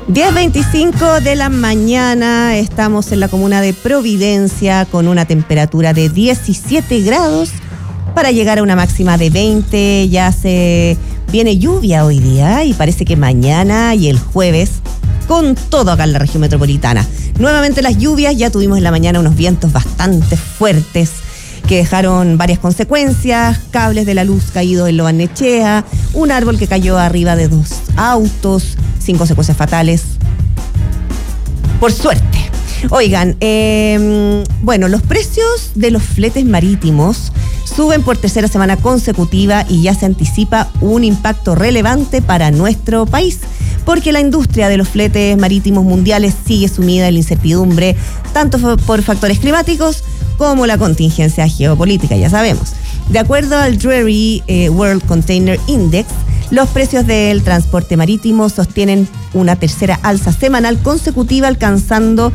10:25 de la mañana, estamos en la comuna de Providencia con una temperatura de 17 grados para llegar a una máxima de 20. Ya se viene lluvia hoy día y parece que mañana y el jueves con todo acá en la región metropolitana. Nuevamente las lluvias, ya tuvimos en la mañana unos vientos bastante fuertes que dejaron varias consecuencias, cables de la luz caídos en Lo Barnechea, un árbol que cayó arriba de 2 autos, 5 consecuencias fatales. Por suerte. Oigan, los precios de los fletes marítimos suben por tercera semana consecutiva y ya se anticipa un impacto relevante para nuestro país, porque la industria de los fletes marítimos mundiales sigue sumida en la incertidumbre, tanto por factores climáticos como la contingencia geopolítica, ya sabemos. De acuerdo al Drewry World Container Index, los precios del transporte marítimo sostienen una tercera alza semanal consecutiva, alcanzando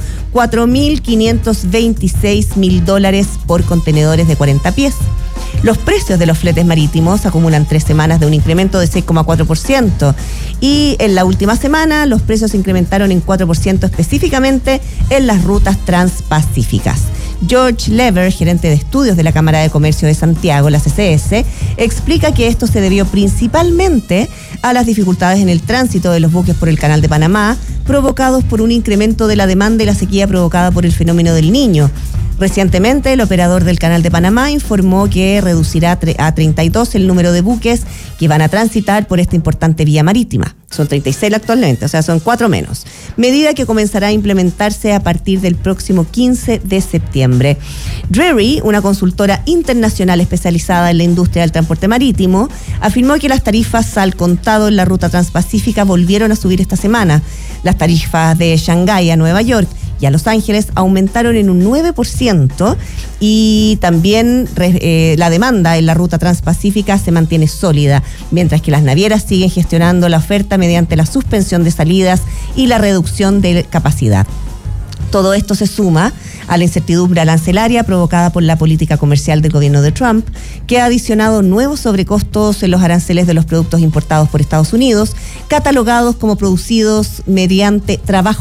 $4.526.000 por contenedores de 40 pies. Los precios de los fletes marítimos acumulan 3 semanas de un incremento de 6,4%, y en la última semana los precios se incrementaron en 4% específicamente en las rutas transpacíficas. George Lever, gerente de estudios de la Cámara de Comercio de Santiago, la CCS, explica que esto se debió principalmente a las dificultades en el tránsito de los buques por el Canal de Panamá, provocados por un incremento de la demanda y la sequía provocada por el fenómeno del Niño. Recientemente, el operador del Canal de Panamá informó que reducirá a 32 el número de buques que van a transitar por esta importante vía marítima. Son 36 actualmente, o sea, son 4 menos. Medida que comenzará a implementarse a partir del próximo 15 de septiembre. Drewry, una consultora internacional especializada en la industria del transporte marítimo, afirmó que las tarifas al contado en la ruta transpacífica volvieron a subir esta semana. Las tarifas de Shanghái a Nueva York y a Los Ángeles aumentaron en un 9%, y también la demanda en la ruta transpacífica se mantiene sólida, mientras que las navieras siguen gestionando la oferta mediante la suspensión de salidas y la reducción de capacidad. Todo esto se suma a la incertidumbre arancelaria provocada por la política comercial del gobierno de Trump, que ha adicionado nuevos sobrecostos en los aranceles de los productos importados por Estados Unidos, catalogados como producidos mediante trabajo